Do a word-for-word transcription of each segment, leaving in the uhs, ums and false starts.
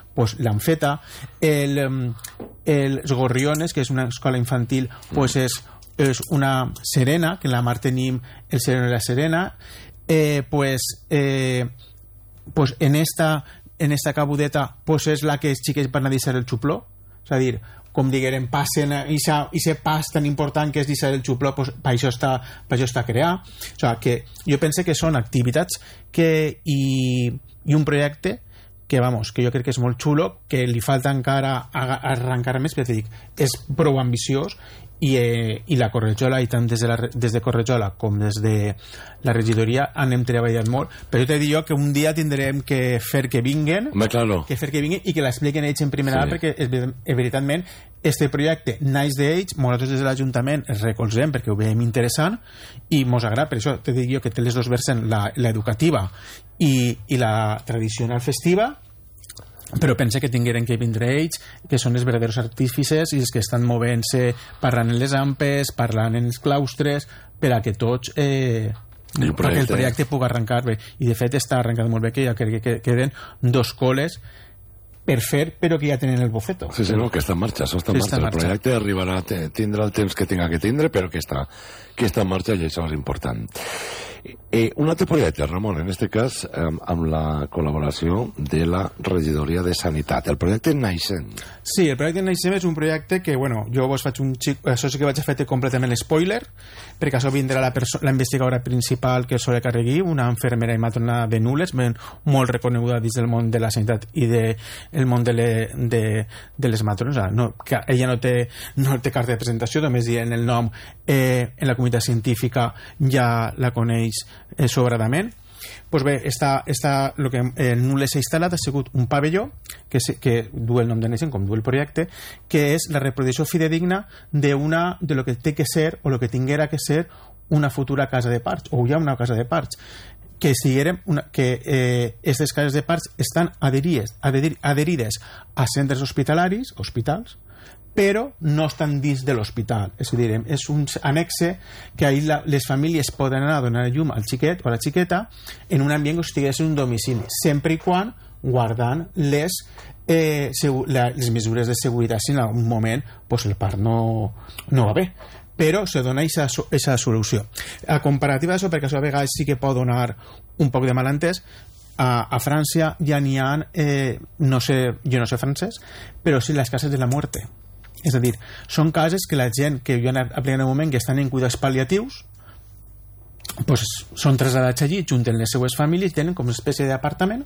pues, l'han feta. El, el, els Gorriones, que és una escola infantil, pues, és, és una Serena, que la mar tenim el Sereno i la Serena. Eh, pues, eh, pues en esta en esta cabudeta pues és la que els xiquets van a deixar el xupló, és a dir, com diguem, passen i aquest pas tan important que és deixar el xupló, pues, per això està, per això està creat. O sigui, que jo penso que són activitats que, i, i un projecte que, vamos, que jo crec que és molt xulo, que li falta encara arrencar més, perquè dic, és prou ambiciós. I, eh, i la Correjola, i tant des de, la, des de Correjola com des de la regidoria anem treballant molt, però jo t'he dit jo que un dia tindrem que fer que vinguen, Home, claro. que fer que vinguen i que l'expliquen ells en primera, sí. Perquè és, veritatament este projecte naix d'ells, nosaltres des de l'Ajuntament els recolzem perquè ho veiem interessant i mos agrada, per això t'he dit jo que té les dos versants, l'educativa i, i la tradicional festiva, però pensa que tingueren que vindre ells, que són els verdaders artífices i els que estan movent-se, parlant en les ampes, parlant en els claustres, per a que tots eh, el perquè el projecte pugui arrencar bé. I de fet està arrencat molt bé, que ja crec que queden dos coles per fer, però que ja tenen el bofeto. Sí, sí, no, que està en marxa, això està en marxa. El projecte arribarà, tindrà el temps que tinga que tindre, però que està, que està en marxa i això és important. Eh, un altre projecte, Ramon, en aquest cas eh, amb la col·laboració de la regidoria de Sanitat, el projecte Naixent. Sí, el projecte Naixent és un projecte que, bueno, jo vos faig un xic, això sí que vaig a fer completament l'espoiler, perquè això vindrà la, la investigadora principal, que és Sole Carregui, una infermera i matrona de Nules, molt reconeguda dins del món de la sanitat i del de, món de, le, de, de les matrones. No, que ella no té, no té carta de presentació, només dient el nom, eh, en la comunitat científica ja la coneix eh, sobradament. Pues bé, està, està, lo que el Nules s'ha instal·lat ha sigut un pavelló que, se, que du el nom de Naixent, com du el projecte, que és la reproducció fidedigna de, una, de lo que té que ser o lo que tinguera que ser una futura casa de parts, o ja una casa de parts, que siguérem una, que eh, aquestes cases de parts estan adherides, adherir, adherides a centres hospitalaris, hospitals, però no estan dins de l'hospital. És a dir, és un annexe que ahir la, les famílies poden anar a donar llum al xiquet o a la xiqueta en un ambient que estigués en un domicili, sempre i quan guardant les, eh, la, les mesures de seguretat si en algun moment pues, el part no, no va bé. Però se dona aquesta solució. A comparativa d'això, perquè això a vegades sí que pot donar un poc de malentès, a, a França ja n'hi ha, eh, no sé, jo no sé francès, però sí les cases de la muerte. És a dir, són cases que la gent que jo he anat aplicant en un moment que estan en cuidats pal·liatius pues, són traslladats allí, junten les seues famílies, tenen com una espècie d'apartament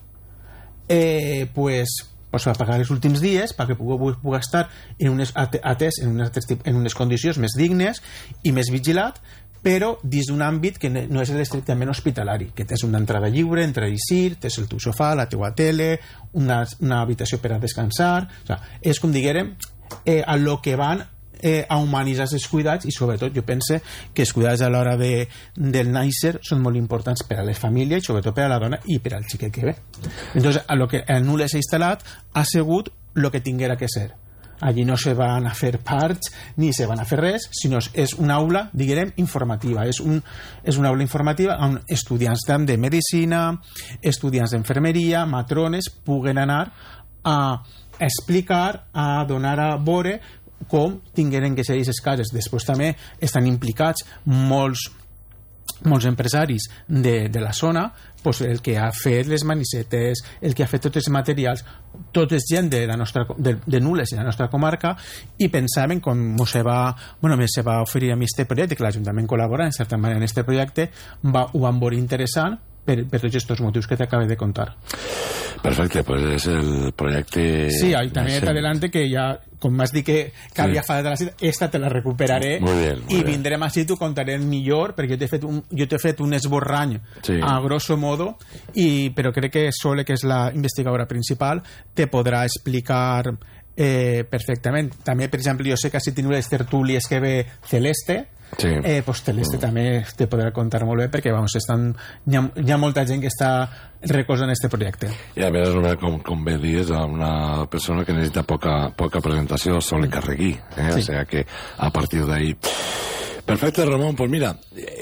eh, pues, pues, a pagar els últims dies perquè pugui, pugui estar en unes, atès en unes, en unes condicions més dignes i més vigilat, però dins d'un àmbit que no és l'estrictament hospitalari, que tens una entrada lliure, entrar i eixir, tens el teu sofà, la teua tele, una, una habitació per a descansar, o sigui, és com diguérem eh, a lo que van eh, a humanitzar els cuidats, i sobretot jo pense que els cuidats a l'hora de, del nàixer són molt importants per a les famílies, i sobretot per a la dona i per al xiquet que ve. Entonces, a lo que el Nules s'ha instal·lat ha sigut el que tinguera que ser. Allí no se van a fer parts ni se van a fer res, sinó és una aula, diguem, informativa. És, un, és una aula informativa on estudiants de medicina, estudiants d'enfermeria, matrones, puguen anar a explicar, a donar a veure com tingueren que ser aquestes cases. Després també estan implicats molts molts empresaris de, de la zona, pues el que ha fet les manicetes, el que ha fet tots els materials, tot és gent de, la nostra, de, de Nules i la nostra comarca, i pensaven com se va, bueno, se va oferir a mi este projecte, que l'Ajuntament col·labora en certa manera en este projecte, va, ho van veure interessant per, per tots aquests motius que t'acabé de contar. Perfecte, pues és el projecte... Sí, ahí també t'adelante que ja, com m'has dit que, que sí. havia fallat la cita, esta te la recuperaré muy bien, muy i bien. vindrem així, t'ho contaré millor, perquè jo t'he fet un, jo t'he fet un esborrany sí. a grosso modo, i, però crec que Sole, que és la investigadora principal, te podrà explicar eh, perfectament. També, per exemple, jo sé que si teniu les tertúlies que ve Celeste, sí. eh, pues Celeste mm. també te podrà contar molt bé, perquè vamos, estan, hi, ha, hi ha molta gent que està recolzant este projecte. I a més, com, com bé dius, una persona que necessita poca, poca presentació, Sole Carregui, eh? Sí. O sea que a partir d'ahí... Perfecte, Ramon, pues mira,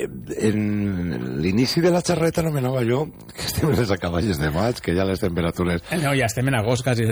en l'inici de la xerreta anomenava jo que estem en les acaballes de maig, que ja les temperatures... No, ja estem en agost quasi.